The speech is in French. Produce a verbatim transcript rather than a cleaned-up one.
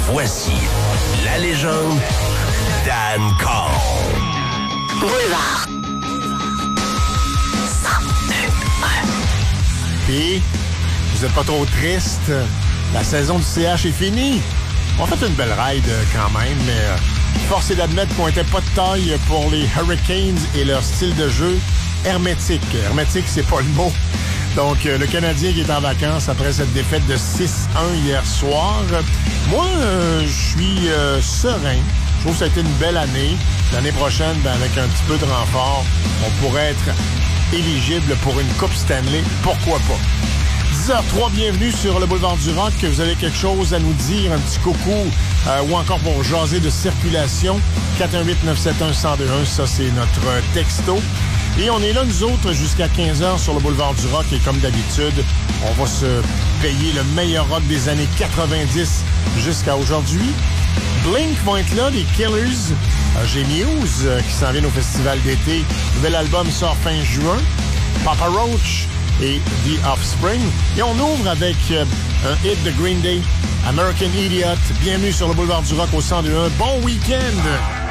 Voici la légende Dan Cole. Boulevard. Puis, vous êtes pas trop triste? La saison du C H est finie. On a fait une belle ride quand même, mais euh, force est d'admettre qu'on était pas de taille pour les Hurricanes et leur style de jeu hermétique. Hermétique, c'est pas le mot. Donc, euh, le Canadien qui est en vacances après cette défaite de six un hier soir. Moi, euh, je suis euh, serein. Je trouve que ça a été une belle année. L'année prochaine, ben, avec un petit peu de renfort, on pourrait être éligible pour une Coupe Stanley. Pourquoi pas? dix heures zéro trois, bienvenue sur le Boulevard du Rock. Vous avez quelque chose à nous dire, un petit coucou, euh, ou encore pour jaser de circulation, quatre un huit neuf sept un un zéro deux un, ça c'est notre texto. Et on est là, nous autres, jusqu'à quinze heures sur le Boulevard du Rock. Et comme d'habitude, on va se payer le meilleur rock des années quatre-vingt-dix jusqu'à aujourd'hui. Blink vont être là, les Killers. Euh, J'ai Muse euh, qui s'en vient au festival d'été. Nouvel album sort fin juin. Papa Roach et The Offspring. Et on ouvre avec euh, un hit de Green Day, American Idiot. Bienvenue sur le Boulevard du Rock au cent deux un. Bon week-end!